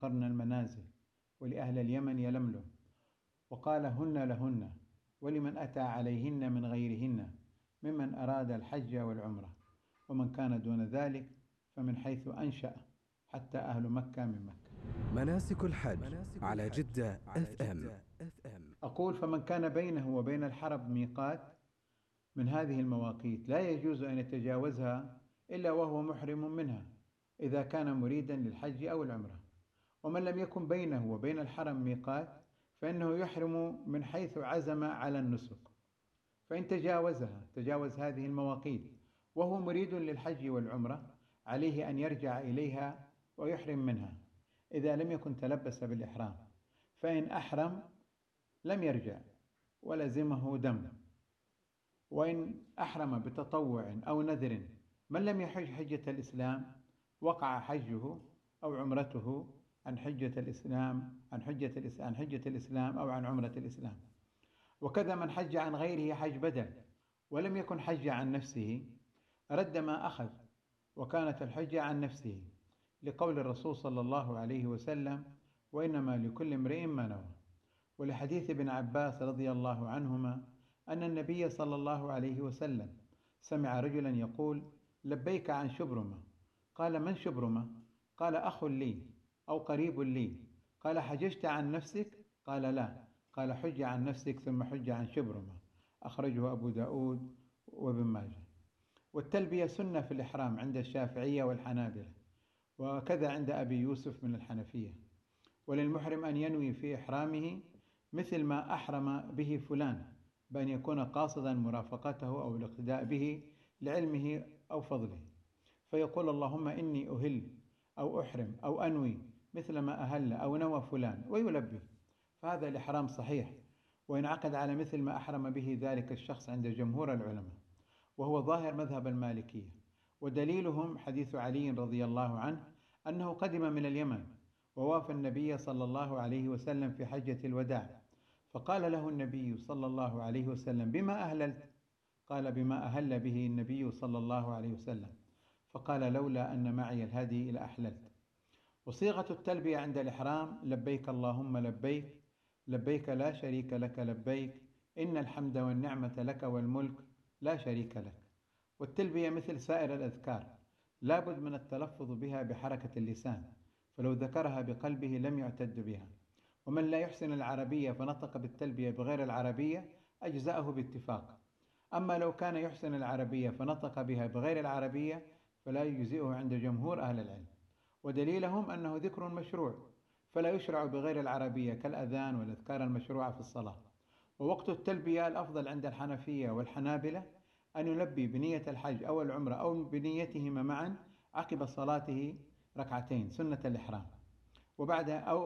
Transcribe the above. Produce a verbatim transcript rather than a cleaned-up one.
قرن المنازل، ولأهل اليمن يلملم، وقال هن لهن ولمن أتى عليهن من غيرهن ممن أراد الحج والعمرة، ومن كان دون ذلك فمن حيث أنشأ حتى أهل مكة من مكة. مناسك الحج على جدة اف ام. أقول فمن كان بينه وبين الحرم ميقات من هذه المواقيت لا يجوز أن يتجاوزها إلا وهو محرم منها إذا كان مريدا للحج أو العمرة. ومن لم يكن بينه وبين الحرم ميقات فإنه يحرم من حيث عزم على النسك، فإن تجاوزها تجاوز هذه المواقيت وهو مريد للحج والعمرة عليه أن يرجع إليها ويحرم منها إذا لم يكن تلبس بالإحرام، فإن أحرم لم يرجع ولزمه دم. وإن أحرم بتطوع أو نذر من لم يحج حجة الإسلام وقع حجه أو عمرته عن حجة الإسلام عن حجة الإسلام عن حجة الإسلام أو عن عمرة الإسلام. وكذا من حج عن غيره حج بدل ولم يكن حج عن نفسه رد ما أخذ وكانت الحجة عن نفسه، لقول الرسول صلى الله عليه وسلم وإنما لكل امرئ ما نوى، ولحديث ابن عباس رضي الله عنهما أن النبي صلى الله عليه وسلم سمع رجلا يقول لبيك عن شبرمة، قال من شبرمة؟ قال أخ لي أو قريب لي. قال حججت عن نفسك؟ قال لا. قال حج عن نفسك ثم حج عن شبرمة. أخرجه أبو داود وابن ماجه. والتلبية سنة في الإحرام عند الشافعية والحنابلة، وكذا عند أبي يوسف من الحنفية. وللمحرم أن ينوي في إحرامه مثل ما أحرم به فلان بأن يكون قاصدا مرافقته أو الاقتداء به لعلمه أو فضله، فيقول اللهم إني أهل أو أحرم أو أنوي مثل ما أهل أو نوى فلان ويلبي، فهذا الإحرام صحيح وإن عقد على مثل ما أحرم به ذلك الشخص عند جمهور العلماء، وهو ظاهر مذهب المالكية. ودليلهم حديث علي رضي الله عنه أنه قدم من اليمن ووافى النبي صلى الله عليه وسلم في حجة الوداع، فقال له النبي صلى الله عليه وسلم بما أهللت؟ قال بما أهل به النبي صلى الله عليه وسلم، فقال لولا أن معي الهدي لأحللت. وصيغة التلبية عند الإحرام لبيك اللهم لبيك لبيك لا شريك لك لبيك إن الحمد والنعمة لك والملك لا شريك لك. والتلبية مثل سائر الأذكار لا بد من التلفظ بها بحركة اللسان، فلو ذكرها بقلبه لم يعتد بها. ومن لا يحسن العربية فنطق بالتلبية بغير العربية أجزأه باتفاق، أما لو كان يحسن العربية فنطق بها بغير العربية فلا يجزئه عند جمهور أهل العلم. ودليلهم أنه ذكر مشروع فلا يشرع بغير العربية كالأذان والأذكار المشروعة في الصلاة. ووقت التلبية الأفضل عند الحنفية والحنابلة أن يلبي بنية الحج أو العمرة أو بنيتهما معا عقب صلاته ركعتين سنة الإحرام، وبعدها أو